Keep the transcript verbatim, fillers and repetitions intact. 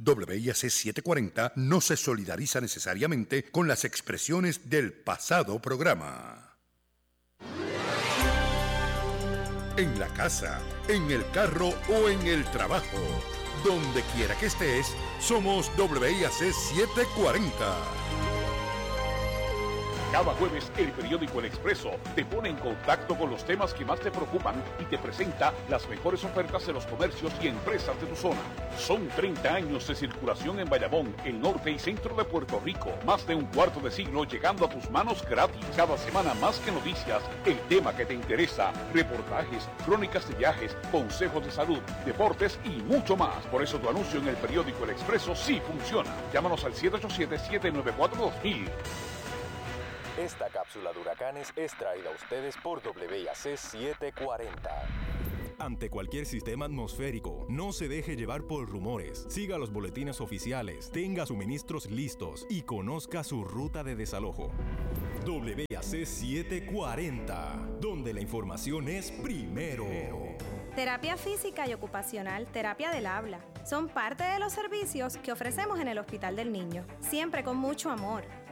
W I A C setecientos cuarenta no se solidariza necesariamente con las expresiones del pasado programa. En la casa, en el carro o en el trabajo, donde quiera que estés, somos W I A C setecientos cuarenta. Cada jueves, el periódico El Expreso te pone en contacto con los temas que más te preocupan y te presenta las mejores ofertas de los comercios y empresas de tu zona. Son treinta años de circulación en Bayamón, el norte y centro de Puerto Rico. Más de un cuarto de siglo llegando a tus manos gratis. Cada semana más que noticias, el tema que te interesa, reportajes, crónicas de viajes, consejos de salud, deportes y mucho más. Por eso tu anuncio en el periódico El Expreso sí funciona. Llámanos al siete ocho siete, siete nueve cuatro, dos mil. Esta cápsula de huracanes es traída a ustedes por W I A C setecientos cuarenta. Ante cualquier sistema atmosférico, no se deje llevar por rumores. Siga los boletines oficiales, tenga suministros listos y conozca su ruta de desalojo. W I A C setecientos cuarenta, donde la información es primero. Terapia física y ocupacional, terapia del habla, son parte de los servicios que ofrecemos en el Hospital del Niño, siempre con mucho amor.